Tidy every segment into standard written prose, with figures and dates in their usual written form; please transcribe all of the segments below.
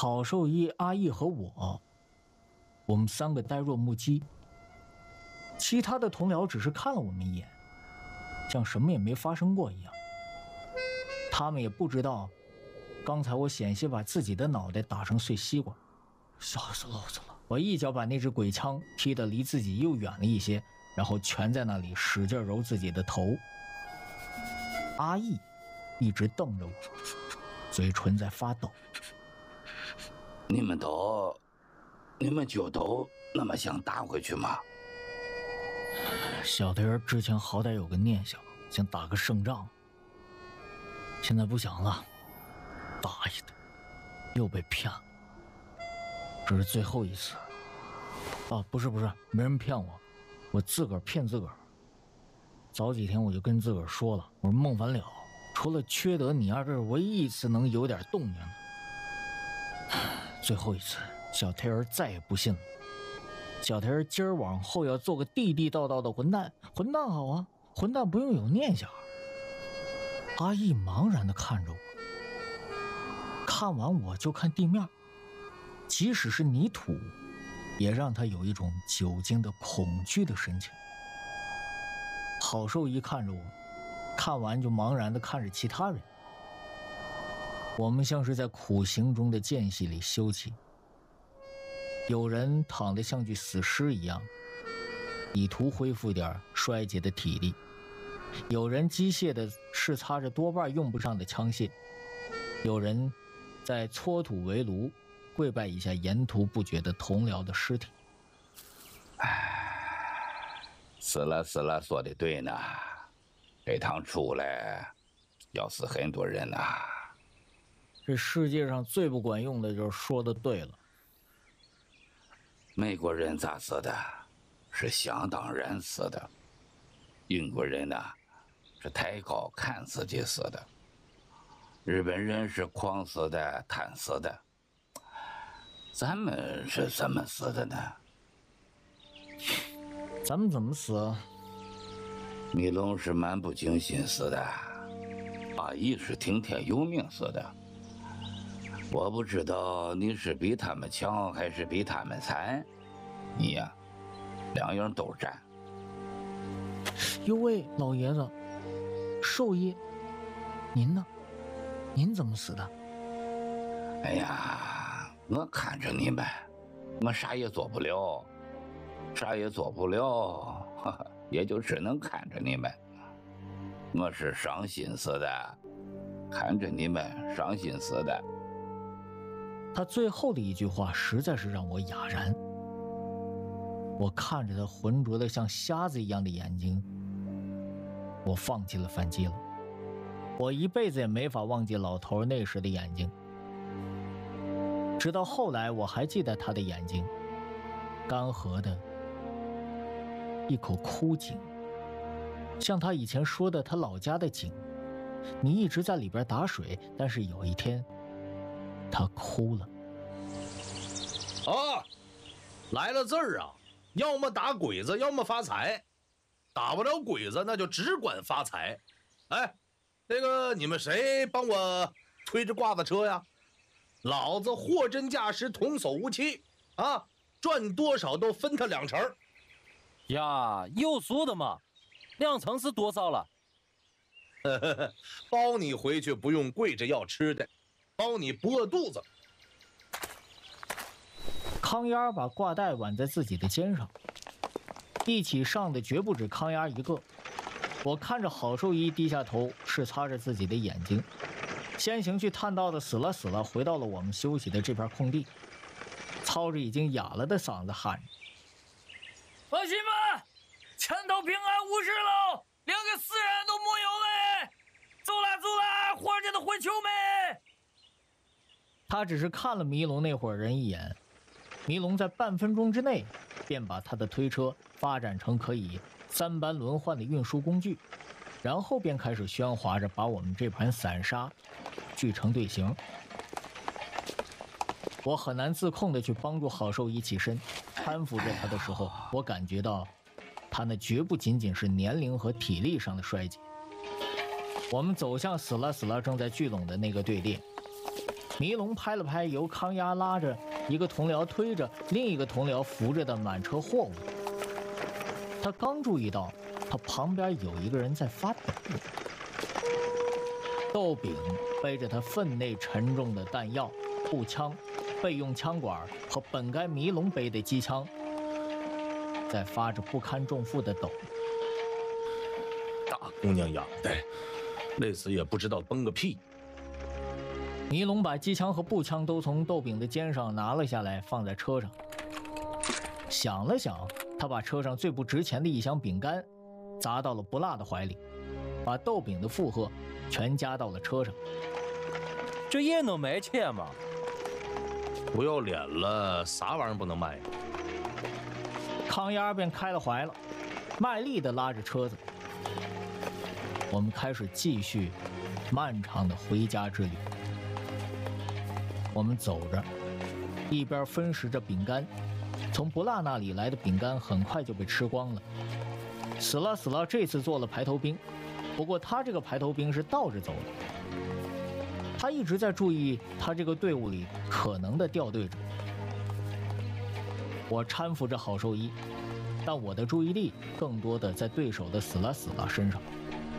郝寿一、阿义和我们三个呆若木鸡，其他的同僚只是看了我们一眼，像什么也没发生过一样。他们也不知道，刚才我险些把自己的脑袋打成碎西瓜，笑死老子了！我一脚把那只鬼枪踢得离自己又远了一些，然后蜷在那里使劲揉自己的头。阿义一直瞪着我，嘴唇在发抖。 你们就都那么想打回去吗？ 小的人之前好歹有个念想，想打个胜仗，现在不想了，大爷的，又被骗了。这是最后一次。不是，没人骗我，我自个儿骗自个儿。早几天我就跟自个儿说了，我说孟凡了，除了缺德你这是唯一一次能有点动静的。最后一次，小태儿再也不信了。小태儿今儿往后要做个地地道道的混蛋，混蛋好啊，混蛋不用有念想。阿义茫然地看着我，看完我就看地面，即使是泥土，也让他有一种久经的恐惧的神情。郝寿一看着我，看完就茫然地看着其他人。我们像是在苦行中的间隙里休息，有人躺得像具死尸一样，以图恢复点衰竭的体力；有人机械地拭擦着多半用不上的枪械；有人在搓土为炉，跪拜一下沿途不绝的同僚的尸体。 死了，说的对呢，这趟出来要死很多人呐。 这世界上最不管用的就是说的对了。 美国人咋死的？是想当然死的。英国人呢，是抬高看自己死的。日本人是狂死的、贪死的。咱们是怎么死的呢？ 咱们怎么死？ 米龙是漫不经心死的，阿义是听天由命死的。我不知道你是比他们强还是比他们惨，你呀，两样都占。 哟喂，老爷子，寿爷，您呢？您怎么死的？ 哎呀，我看着你们，我啥也做不了，也就只能看着你们。我是伤心死的，看着你们伤心死的。 他最后的一句话实在是让我哑然。我看着他浑浊的像瞎子一样的眼睛，我放弃了反击了。我一辈子也没法忘记老头那时的眼睛。直到后来我还记得他的眼睛，干涸的一口枯井，像他以前说的他老家的井，你一直在里边打水，但是有一天他哭了。 来了字儿啊，要么打鬼子，要么发财。打不了鬼子，那就只管发财。哎，那个你们谁帮我推着挂子车呀？老子货真价实，童叟无欺啊！赚多少都分他2成。 呀，有数的嘛，2成是多少了？ 包你回去不用跪着要吃的，包你不饿肚子。 康丫把挂带挽在自己的肩上，一起上的绝不止康丫一个。我看着郝寿一低下头拭擦着自己的眼睛，先行去探到的死了，回到了我们休息的这片空地，操着已经哑了的嗓子喊着： 放心吧，前头平安无事喽，连个死人都没有嘞。走了，活着的回球没？ 他只是看了迷龙那伙人一眼，迷龙在半分钟之内便把他的推车发展成可以3班轮换的运输工具，然后便开始喧哗着把我们这盘散沙锯成队形。我很难自控地去帮助郝寿一起身，搀扶着他的时候，我感觉到他那绝不仅仅是年龄和体力上的衰竭。我们走向死了正在聚拢的那个队列， 迷龙拍了拍由康鸭拉着、一个同僚推着、另一个同僚扶着的满车货物，他刚注意到他旁边有一个人在发抖。豆饼背着他分内沉重的弹药、步枪、备用枪管和本该迷龙背的机枪，在发着不堪重负的抖。 大姑娘养的，累死也不知道崩个屁。 迷龙把机枪和步枪都从豆饼的肩上拿了下来，放在车上。想了想，他把车上最不值钱的一箱饼干砸到了不辣的怀里，把豆饼的负荷全加到了车上。 这也能卖钱吗？ 不要脸了，啥玩意儿不能卖呀？ 康丫便开了怀了，卖力地拉着车子。我们开始继续漫长的回家之旅。我们走着，一边分食着饼干，从不辣那里来的饼干很快就被吃光了。死了这次做了排头兵，不过他这个排头兵是倒着走的。他一直在注意他这个队伍里可能的掉队者。我搀扶着郝寿一，但我的注意力更多的在对手的死了身上。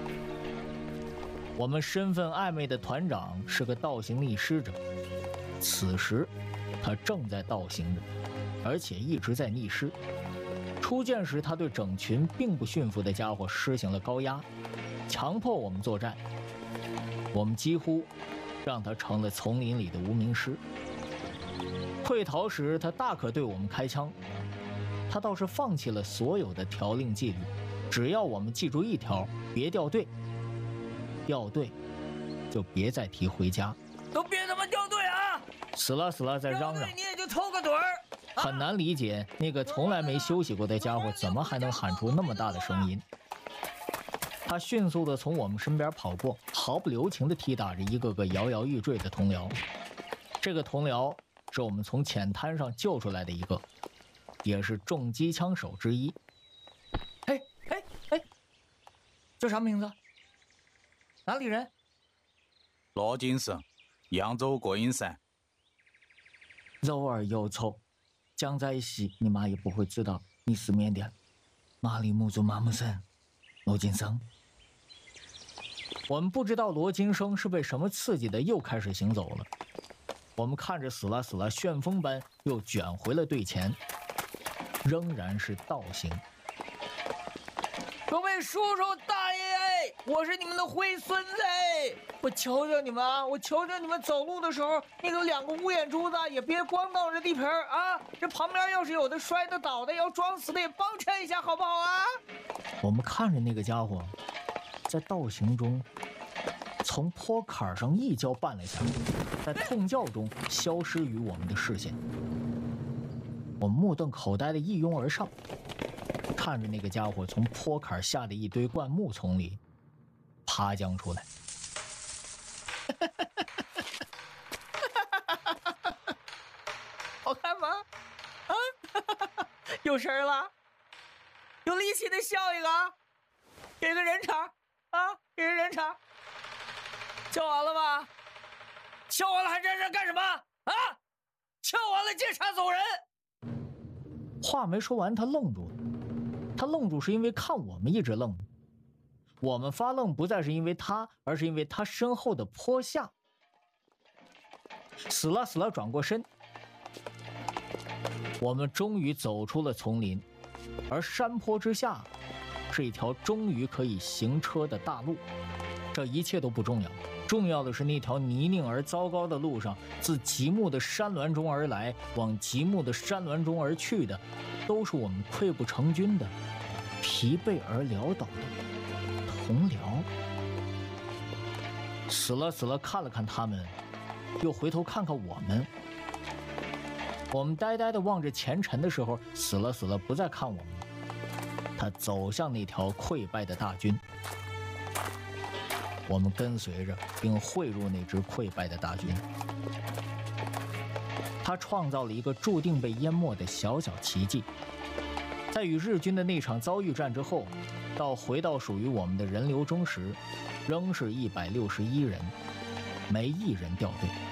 我们身份暧昧的团长是个倒行逆施者，此时他正在倒行着，而且一直在逆施。初见时，他对整群并不驯服的家伙施行了高压，强迫我们作战。我们几乎让他成了丛林里的无名尸。溃逃时，他大可对我们开枪，他倒是放弃了所有的条令纪律，只要我们记住一条：别掉队。掉队，就别再提回家。 都别他妈掉队啊！ 死了在嚷嚷， 你也就偷个盹儿。 很难理解那个从来没休息过的家伙怎么还能喊出那么大的声音。他迅速地从我们身边跑过，毫不留情地踢打着一个个摇摇欲坠的同僚。这个同僚是我们从浅滩上救出来的一个，也是重机枪手之一。哎，叫啥名字？哪里人？ 罗金生，扬州国营山。 肉儿有臭，将在一起，你妈也不会知道你是缅甸马里木族马木森罗金生。我们不知道罗金生是被什么刺激的，又开始行走了。我们看着死了，旋风般又卷回了队前，仍然是倒行。 各位叔叔大爷，我是你们的灰孙子， 我求求你们啊！我求求你们走路的时候，那个两个乌眼珠子也别光当着地皮儿啊！这旁边要是有的摔的倒的，要装死的也帮衬一下，好不好啊？我们看着那个家伙，在倒行中，从坡坎上一跤绊了下，在痛叫中消失于我们的视线。我们目瞪口呆的一拥而上。看着那个家伙从坡坎下的一堆灌木丛里爬将出来，好看吗？啊，有神了，有力气的笑一个，给个人场啊，给个人场。笑完了吧？ 笑完了还站这干什么啊？笑完了见杀走人。 话没说完，他愣住了。他愣住是因为看我们一直愣。我们发愣不再是因为他，而是因为他身后的坡下。死了转过身，我们终于走出了丛林，而山坡之下是一条终于可以行车的大路。这一切都不重要，重要的是那条泥泞而糟糕的路上，自极目的山峦中而来，往极目的山峦中而去的，都是我们溃不成军的、疲惫而潦倒的同僚。死了看了看他们，又回头看看我们。我们呆呆地望着前尘的时候，死了不再看我们，他走向那条溃败的大军。我们跟随着并汇入那支溃败的大军。他创造了一个注定被淹没的小小奇迹。在与日军的那场遭遇战之后，到回到属于我们的人流中时，仍是161人，没一人掉队。